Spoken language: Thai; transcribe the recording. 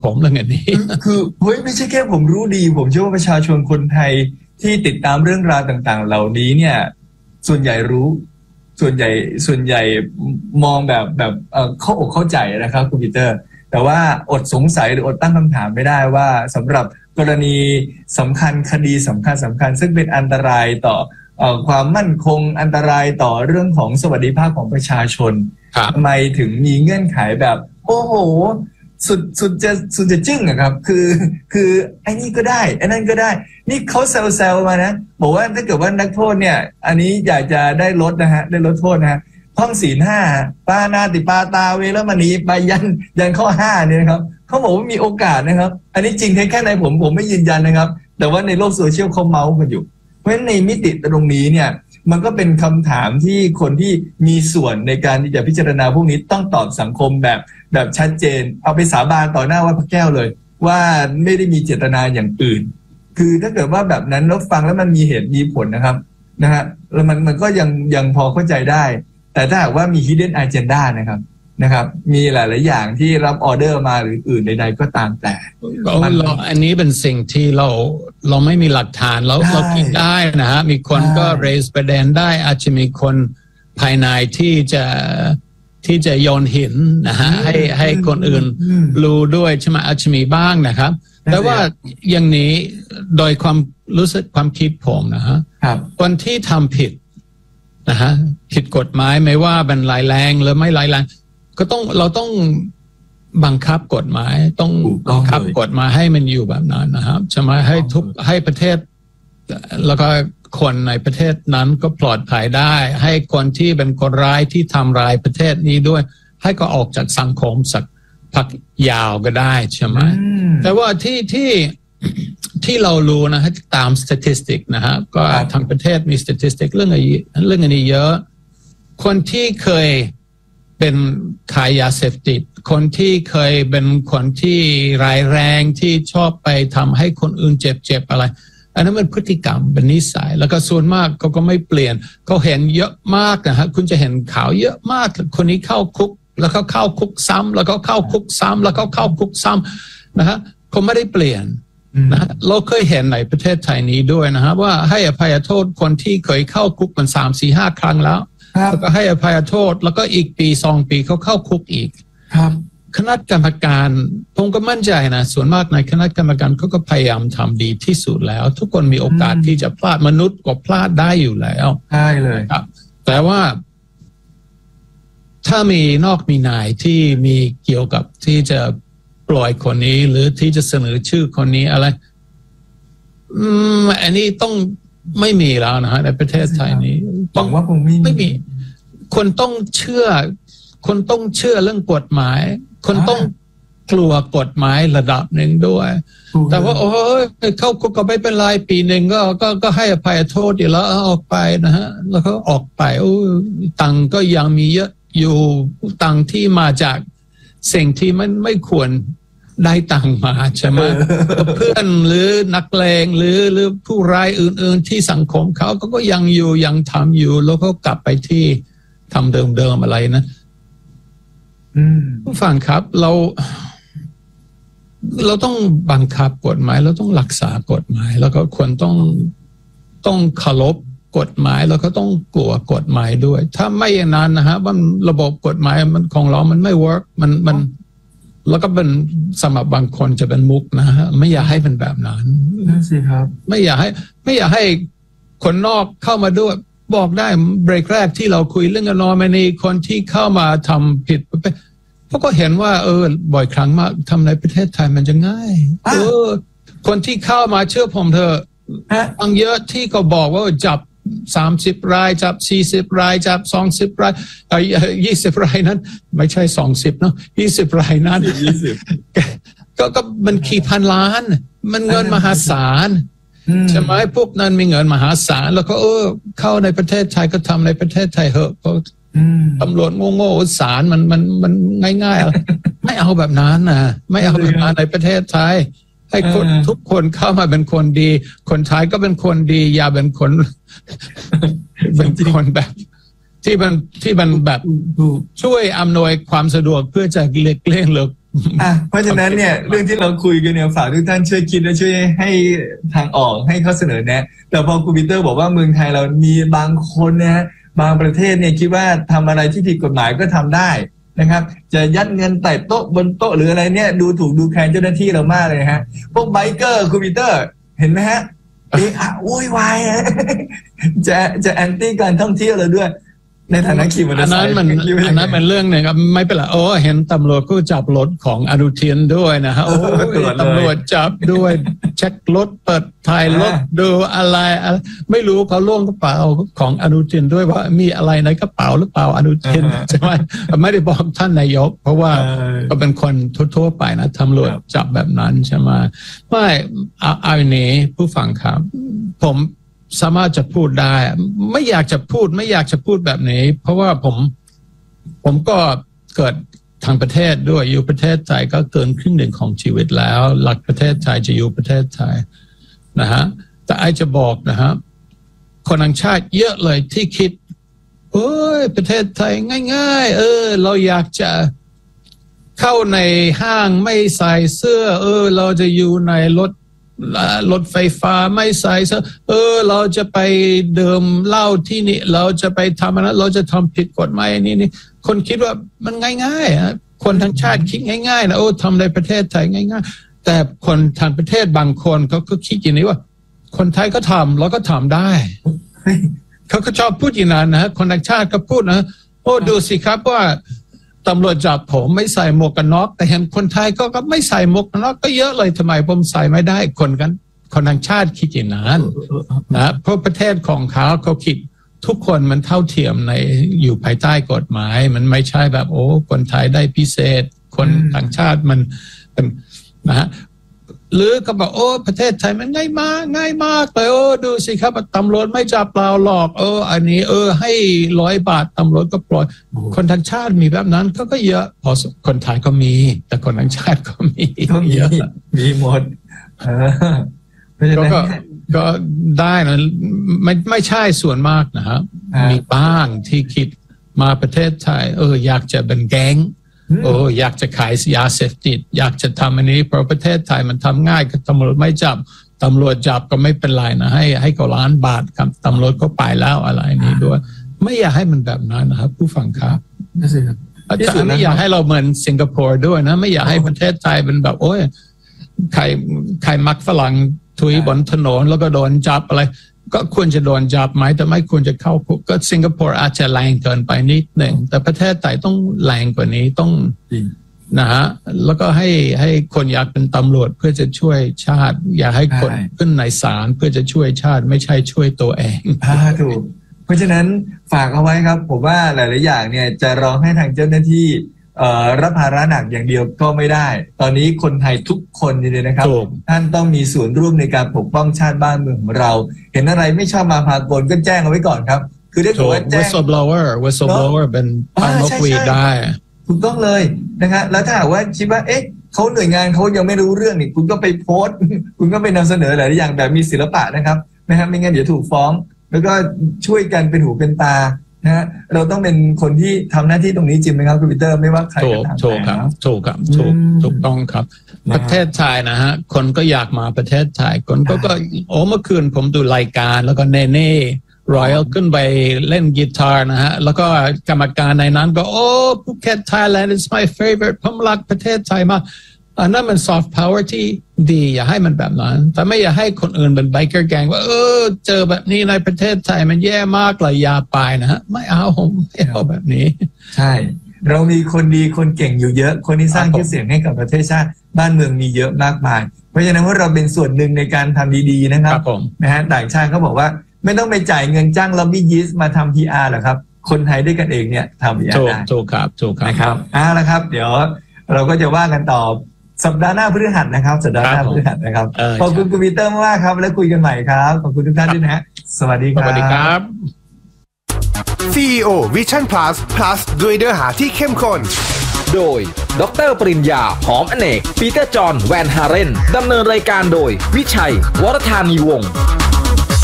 ผมเรื่องอันนี้คือเฮ้ยไม่ใช่แค่ผมรู้ดีผมเชื่อว่าประชาชนคนไทยที่ติดตามเรื่องราวต่างๆเหล่านี้เนี่ยส่วนใหญ่รู้ส่วนใหญ่มองแบบเข้าอกเข้าใจนะครับคุณปีเตอร์แต่ว่าอดสงสัยหรืออดตั้งคำถามไม่ได้ว่าสำหรับกรณีสำคัญคดีสำคัญซึ่งเป็นอันตรายต่อความมั่นคงอันตรายต่อเรื่องของสวัสดิภาพของประชาชนทำไมถึงมีเงื่อนไขแบบโอ้โหสุดจะจึ้งอะครับคือไอ้นี่ก็ได้ไอ้นั่นก็ได้นี่เขาแซวมานะบอกว่าถ้าเกิดว่านักโทษเนี่ยอันนี้อยากจะได้ลดนะฮะได้ลดโทษนะฮะท่องศีล 5ปานาติปาตาเวรมณีไปยันข้อ5เนี่ยนะครับเขาบอกว่ามีโอกาสนะครับอันนี้จริงแค่ไหนผมไม่ยืนยันนะครับแต่ว่าในโลกโซเชียลเขาเมาส์กันอยู่เพราะฉะนั้นในมิติตรงนี้เนี่ยมันก็เป็นคำถามที่คนที่มีส่วนในการที่จะพิจารณาพวกนี้ต้องตอบสังคมแบบชัดเจนเอาไปสาบานต่อหน้าวัดพระแก้วเลยว่าไม่ได้มีเจตนาอย่างอื่นคือถ้าเกิดว่าแบบนั้นแล้วฟังแล้วมันมีเหตุมีผลนะครับนะฮะแล้วมันก็ยังพอเข้าใจได้แต่ถ้าหากว่ามี hidden agenda นะครับมีหลายๆอย่างที่รับออเดอร์มาหรืออื่นใดๆก็ตามแต่อันนี้เป็นสิ่งที่เราไม่มีหลักฐานเราคิดได้นะฮะมีคนก็ raise ประเด็นได้อาจจะมีคนภายในที่จะโยนหินนะฮะให้คนอื่นรู้ด้วยใช่ไหมอาจจะมีบ้างนะครับแต่ว่าอย่างนี้โดยความรู้สึกความคิดผมนะฮะคนที่ทำผิดนะฮะผิดกฎหมายไม่ว่าเป็นร้ายแรงหรือไม่ร้ายแรงเราต้องบังคับกฎหมายต้องบังคับกฎหมายให้มันอยู่แบบนั้นนะครับใช่ไหมให้ประเทศแล้วก็คนในประเทศนั้นก็ปลอดภัยได้ให้คนที่เป็นคนร้ายที่ทำร้ายประเทศนี้ด้วยให้ก็ออกจากสังคมสักพักยาวก็ได้ใช่ไหมแต่ว่าที่เรารู้นะฮะตามสถิตินะฮะก็ทางประเทศมีสถิติเรื่องอันนี้เยอะคนที่เคยเป็นขายยาเสพติดคนที่เคยเป็นคนที่ร้ายแรงที่ชอบไปทำให้คนอื่นเจ็บอะไรอันนั้นเป็นพฤติกรรมเป็นนิสัยแล้วก็ส่วนมากเขาก็ไม่เปลี่ยนเขาเห็นเยอะมากนะฮะคุณจะเห็นข่าวเยอะมากคนนี้เข้าคุกแล้วเขาเข้าคุกซ้ำแล้วก็เข้าคุกซ้ำแล้วก็เข้าคุกซ้ำนะฮะเขาไม่ได้เปลี่ยนนะเราเคยเห็นในประเทศไทยนี้ด้วยนะฮะว่าให้อภัยโทษคนที่เคยเข้าคุกมัน3, 4, 5 ครั้งแล้วแล้วก็ให้อภัยโทษแล้วก็อีกปี2 ปีเขาเข้าคุกอีกคณะกรรมการผมก็มั่นใจนะส่วนมากในคณะกรรมการเขาก็พยายามทำดีที่สุดแล้วทุกคนมีโอกาสที่จะพลาดมนุษย์ก็พลาดได้อยู่แล้วใช่เลยครับแต่ว่าถ้ามีนอกมีนายที่มีเกี่ยวกับที่จะปล่อยคนนี้หรือที่จะเสนอชื่อคนนี้อะไรอันนี้ต้องไม่มีแล้วนะฮะในประเทศไทยนี้บอกว่าคงไม่มีคนต้องเชื่อเรื่องกฎหมายคนต้องกลัวกฎหมายระดับหนึ่งด้วยแต่ว่าโอ้ยเข้าคุกก็ไม่เป็นไรปีหนึ่งก็ให้อภัยโทษดีแล้วออกไปนะฮะแล้วก็ออกไปโอ้ตังก็ยังมีเยอะอยู่ตังที่มาจากสิ่งที่มันไม่ควรได้ตังมาใช่ไหม เพื่อนหรือนักเลงหรือผู้ร้ายอื่นๆที่สังคมเขาก็ยังอยู่ยังทำอยู่แล้วก็กลับไปที่ทำเดิมๆอะไรนะผู้ฟังครับเราต้องบังคับกฎหมายเราต้องรักษากฎหมายแล้วก็ควรต้องเคารพกฎหมายแล้วก็ต้องกลัวกฎหมายด้วยถ้าไม่อย่างนั้นนะฮะว่าระบบกฎหมายมันของเรามันไม่เวิร์กมันแล้วก็เป็นสำหรับบางคนจะเป็นมุกนะฮะไม่อยากให้เป็นแบบนั้นนั่นสิครับไม่อยากให้คนนอกเข้ามาด้วยบอกได้เบรกแรกที่เราคุยเรื่องนอร์แมนีคนที่เข้ามาทำผิดเพราะก็เห็นว่าบ่อยครั้งมากทำในประเทศไทยมันจะง่ายคนที่เข้ามาเชื่อผมเถอะบางเยอะที่เขาบอกว่าจับ30 รายจับ40 รายจับ20 ราย20 รายนั้นไม่ใช่20เนาะ20 รายนั้นก็มันกี่พันล้านมันเงินมหาศาลใช่ไหมพวกนั้นมีเงินมหาศาลแล้วก็เข้าในประเทศไทยก็ทำในประเทศไทยเหอะเพราะตำรวจโง่ๆศาลมันง่ายๆไม่เอาแบบนั้นนะไม่เอาแบบนั้นในประเทศไทยให้คนทุกคนเข้ามาเป็นคนดีคนไทยก็เป็นคนดีอย่าเป็นคนแบบที่มันแบบช่วยอำนวยความสะดวกเพื่อจะเลี่ยงหรือเพราะฉะนั้นเนี่ยเรื่องที่เราคุยกันเนี่ยฝากทุกท่านช่วยคิดและช่วยให้ทางออกให้ข้อเสนอแนะแต่พอคุณปีเตอร์บอกว่าเมืองไทยเรามีบางคนนะฮะบางประเทศเนี่ยคิดว่าทำอะไรที่ผิดกฎหมายก็ทำได้นะครับจะยัดเงินใต้โต๊ะบนโต๊ะหรืออะไรเนี่ยดูถูกดูแคลนเจ้าหน้าที่เรามากเลยฮะพวกไบเกอร์คุณปีเตอร์เห็นไหมฮะโวยวายจะแอนตี้การท่องเที่ยวเราด้วยในฐานะขี่มอเตอร์ไซค์อันนั้นเป็นเรื่องหนึ่งครับไม่เป็นไรเห็นตำรวจก็จับรถของอนุทินด้วยนะฮะตำรวจจับด้วยเช็ครถเปิดถ่ายรถดูอะไรไม่รู้เขาล่วงกระเป๋าของอนุทินด้วยว่ามีอะไรในกระเป๋าหรือเปล่าอนุทินใช่ไหมไม่ได้บอกท่านนายกเพราะว่าก็เป็นคนทั่วไปนะตำรวจจับแบบนั้นใช่ไหมไม่เอาอย่างนี้ผู้ฟังครับผมสามารถจะพูดได้ไม่อยากจะพูดแบบนี้เพราะว่าผมก็เกิดทางประเทศด้วยอยู่ประเทศไทยก็เกินครึ่งหนึ่งของชีวิตแล้วหลักประเทศไทยจะอยู่ประเทศไทยนะฮะแต่ไอจะบอกนะฮะคนต่างชาติเยอะเลยที่คิดประเทศไทยง่ายๆเราอยากจะเข้าในห้างไม่ใส่เสื้อเราจะอยู่ในรถไฟฟ้าไม่ใส่ซะเราจะไปดื่มเหล้าที่นี่เราจะไปทำอะไรเราจะทำผิดกฎหมายนี่คนคิดว่ามันง่ายๆคนทั้งชาติคิดง่ายๆนะทำในประเทศไทยง่ายๆแต่คนทางประเทศบางคนเขาก็คิดอย่างนี้ว่าคนไทยก็ทำเราก็ทำได้เขาก็ชอบพูดอย่างนั้นนะคนต่างชาติก็พูดนะดูสิครับว่าตำรวจจับผมไม่ใส่หมวกกันน็อกแต่เห็นคนไทยก็ไม่ใส่หมวกกันน็อกก็เยอะเลยทำไมผมใส่ไม่ได้คนต่างชาติคิดอย่างนั้นนะเพราะประเทศของเขาคิดทุกคนมันเท่าเทียมในอยู่ภายใต้กฎหมายมันไม่ใช่แบบคนไทยได้พิเศษคนต่างชาติมันเป็นนะฮะหรือก็บอกประเทศไทยมันง่ายมากเลยดูสิครับตำรวจไม่จับเราหรอกอันนี้ให้100 บาทตำรวจก็ปล่อยคนทางชาติมีแบบนั้นก็เยอะพอคนไทยก็มีแต่คนทางชาติก็มีเยอะมีหมดก็ได้นะไม่ใช่ส่วนมากนะครับมีบ้างที่คิดมาประเทศไทยอยากจะเป็นแก๊งอยากจะขายยาเสพติดอยากจะทำอันนี้เพราะประเทศไทยมันทำง่ายก็ตำรวจไม่จับตำรวจจับก็ไม่เป็นไรนะให้ก็1,000,000 บาทครับตำรวจก็ไปแล้วอะไรนี้ด้วยไม่อยากให้มันแบบนั้นนะครับผู้ฟังครับแต่ไม่อยากให้เราเหมือนสิงคโปร์ด้วยนะไม่อยากให้ประเทศไทยเป็นแบบใครมักฝรั่งทุยบนถนนแล้วก็โดนจับอะไรก็ควรจะโดนจับไหมแต่ไม่ควรจะเข้าคุกก็สิงคโปร์อาจจะแรงเกินไปนิดหนึ่งแต่ประเทศไทยต้องแรงกว่านี้ต้องนะฮะแล้วก็ให้คนอยากเป็นตำรวจเพื่อจะช่วยชาติอย่าให้คนขึ้นในศาลเพื่อจะช่วยชาติไม่ใช่ช่วยตัวเองถูกเพราะฉะนั้นฝากเอาไว้ครับผมว่าหลายๆอย่างเนี่ยจะรอให้ทางเจ้าหน้าที่รับภาระหนักอย่างเดียวก็ไม่ได้ตอนนี้คนไทยทุกคนเลยนะครับท่านต้องมีส่วนร่วมในการปกป้องชาติบ้านเมืองของเราเห็นอะไรไม่ชอบมาพากลก็แจ้งเอาไว้ก่อนครับคือได้ถือว่าแจ้ง whistleblower เป็นปานนกหวีดได้ถูกต้องเลยนะครับแล้วถ้าหากว่าคิดว่าเขาหน่วยงานเขายังไม่รู้เรื่องนี่คุณก็ไปโพสต์คุณก็ไปนำเสนอหลายอย่างแบบมีศิลปะนะครับไม่งั้นเดี๋ยวถูกฟ้องแล้วก็ช่วยกันเป็นหูเป็นตานะฮะเราต้องเป็นคนที่ทำหน้าที่ตรงนี้จริงไหมครับคุณปีเตอร์ไม่ว่าใครก็ตามถูกต้องครับประเทศไทยนะฮะคนก็อยากมาประเทศไทยคนก็เมื่อคืนผมดูรายการแล้วก็เน่รอยัลขึ้นไปเล่นกีตาร์นะฮะแล้วก็กรรมการในนั้นก็ภูเก็ต Thailand is my favorite ผมรักประเทศไทยมากอันนั้นมัน soft power ที่ดีอย่าให้มันแบบนั้นแต่ไม่อย่าให้คนอื่นเป็น biker gang ว่าเจอแบบนี้ในประเทศไทยมันแย่มากเลยอย่าไปนะฮะไม่เอาแบบนี้ใช่เรามีคนดีคนเก่งอยู่เยอะคนที่สร้างชื่อเสียงให้กับประเทศชาติบ้านเมืองมีเยอะมากมายเพราะฉะนั้นว่าเราเป็นส่วนหนึ่งในการทำดีๆนะครับนะฮะต่างชาติเขาบอกว่าไม่ต้องไปจ่ายเงินจ้างล็อบบี้ยิสต์มาทำ PR หรอกครับคนไทยด้วยกันเองเนี่ยทำ PR ได้ถูกครับนะครับละครับเดี๋ยวเราก็จะว่ากันต่อสัปดาห์หน้าพฤหัสนะครับสัปดาห์หน้าพฤหัสนะครับขอบคุณคุณปีเตอร์มากครับแล้วคุยกันใหม่ครับขอบคุณทุกท่านด้วยนะฮะสวัสดีครับ CEO Vision Plus ด้วยเนื้อหาที่เข้มข้นโดยดร.ปริญญาหอมอเนกปีเตอร์จอห์นแวนฮาเรนดำเนินรายการโดยวิชัยวรธานีวงศ์